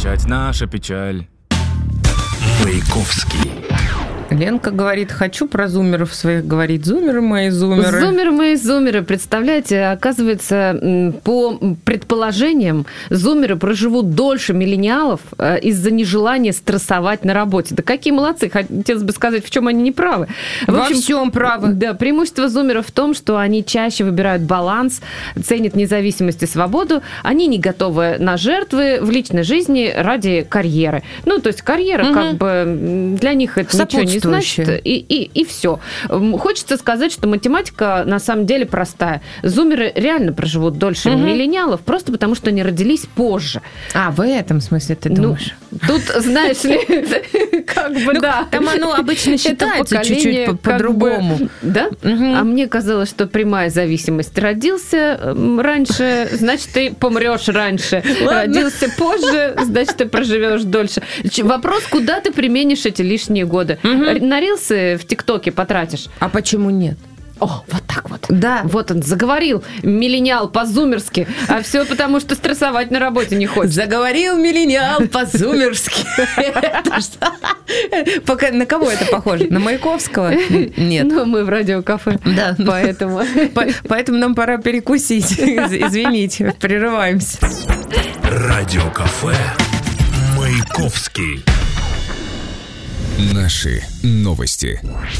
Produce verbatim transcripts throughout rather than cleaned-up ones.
печать, наша печаль. Маяковский. Ленка говорит, хочу про зумеров своих говорить. Зумеры мои, зумеры. Зумеры мои, зумеры. Представляете, оказывается, по предположениям, зумеры проживут дольше миллениалов из-за нежелания стрессовать на работе. Да какие молодцы. Хотелось бы сказать, в чем они не правы. В Во общем, всем правы. Да, преимущество зумеров в том, что они чаще выбирают баланс, ценят независимость и свободу. Они не готовы на жертвы в личной жизни ради карьеры. Ну, то есть карьера, угу. как бы, для них это ничего не значит, и, и, и все. Хочется сказать, что математика на самом деле простая. Зумеры реально проживут дольше угу. миллениалов, просто потому что они родились позже. А, в этом смысле ты думаешь? Ну, тут, знаешь ли, как бы, ну, да. Там оно обычно считается чуть-чуть по-другому. Бы, да? Угу. А мне казалось, что прямая зависимость. Родился раньше, значит, ты помрешь раньше. Ладно. Родился позже, значит, ты проживешь дольше. Вопрос, куда ты применишь эти лишние годы? Угу. На рилсы в ТикТоке потратишь. А почему нет? О, вот так вот. Да. Вот он заговорил, миллениал по-зумерски, а все потому, что стрессовать на работе не хочет. Заговорил миллениал по-зумерски. На кого это похоже? На Маяковского? Нет. Ну, мы в радиокафе. Да. Поэтому. Поэтому нам пора перекусить. Извините, прерываемся. Радиокафе Маяковский. Наши новости.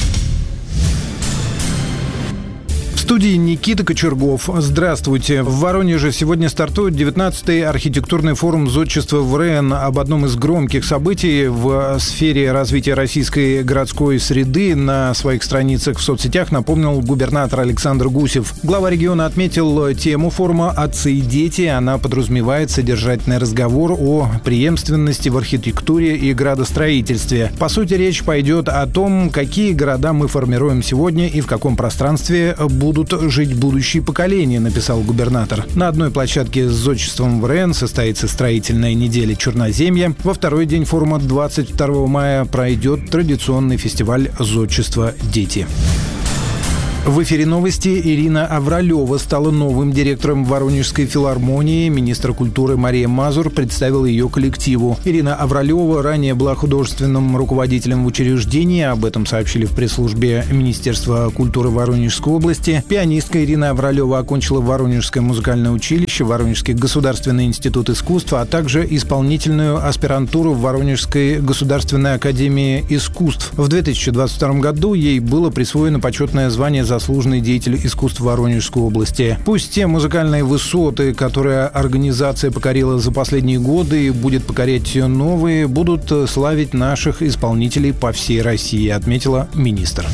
В студии Никита Кочергов. Здравствуйте. В Воронеже сегодня стартует девятнадцатый архитектурный форум зодчества в РЭН. Об одном из громких событий в сфере развития российской городской среды на своих страницах в соцсетях напомнил губернатор Александр Гусев. Глава региона отметил тему форума «Отцы и дети». Она подразумевает содержательный разговор о преемственности в архитектуре и градостроительстве. По сути, речь пойдет о том, какие города мы формируем сегодня и в каком пространстве будут будут жить будущие поколения, написал губернатор. На одной площадке с зодчеством в РЭН состоится строительная неделя Черноземья. Во второй день форума двадцать второго мая пройдет традиционный фестиваль зодчества «Дети». В эфире новости. Ирина Авралева стала новым директором Воронежской филармонии. Министр культуры Мария Мазур представила ее коллективу. Ирина Авралева ранее была художественным руководителем в учреждении. Об этом сообщили в пресс-службе Министерства культуры Воронежской области. Пианистка Ирина Авралева окончила Воронежское музыкальное училище, Воронежский государственный институт искусств, а также исполнительную аспирантуру в Воронежской государственной академии искусств. В две тысячи двадцать втором году ей было присвоено почетное звание за заслуженный деятель искусств Воронежской области. Пусть те музыкальные высоты, которые организация покорила за последние годы и будет покорять новые, будут славить наших исполнителей по всей России, отметила министр.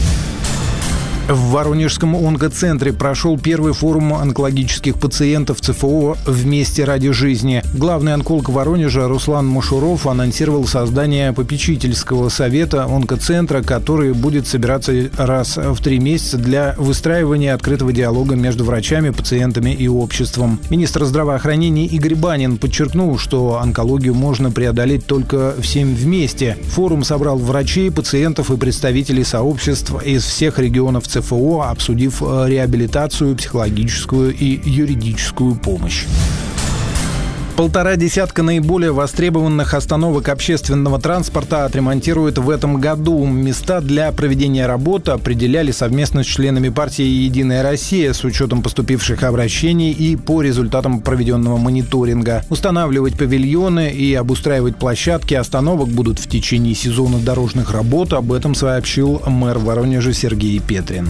В Воронежском онкоцентре прошел первый форум онкологических пациентов ЦФО «Вместе ради жизни». Главный онколог Воронежа Руслан Мушуров анонсировал создание попечительского совета онкоцентра, который будет собираться раз в три месяца для выстраивания открытого диалога между врачами, пациентами и обществом. Министр здравоохранения Игорь Банин подчеркнул, что онкологию можно преодолеть только всем вместе. Форум собрал врачей, пациентов и представителей сообществ из всех регионов ЦФО, обсудив реабилитацию, психологическую и юридическую помощь. Полтора десятка наиболее востребованных остановок общественного транспорта отремонтируют в этом году. Места для проведения работы определяли совместно с членами партии «Единая Россия» с учетом поступивших обращений и по результатам проведенного мониторинга. Устанавливать павильоны и обустраивать площадки остановок будут в течение сезона дорожных работ. Об этом сообщил мэр Воронежа Сергей Петрин.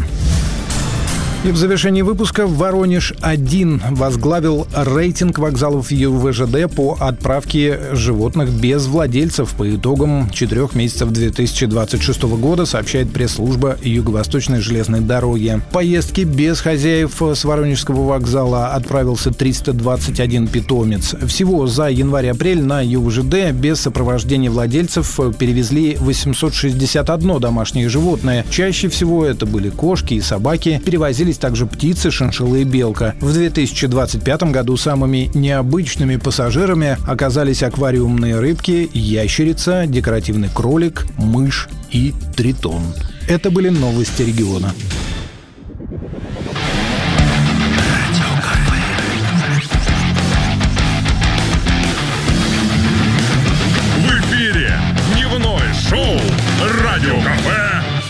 И в завершении выпуска Воронеж один возглавил рейтинг вокзалов ЮВЖД по отправке животных без владельцев по итогам четырех месяцев две тысячи двадцать шестого года, сообщает пресс-служба Юго-Восточной железной дороги. Поездки без хозяев с Воронежского вокзала отправился триста двадцать один питомец. Всего за январь-апрель на ЮВЖД без сопровождения владельцев перевезли восемьсот шестьдесят одно домашнее животное. Чаще всего это были кошки и собаки. Перевозили также птицы, шиншилла и белка. В две тысячи двадцать пятом году самыми необычными пассажирами оказались аквариумные рыбки, ящерица, декоративный кролик, мышь и тритон. Это были новости региона. Радио Кафе.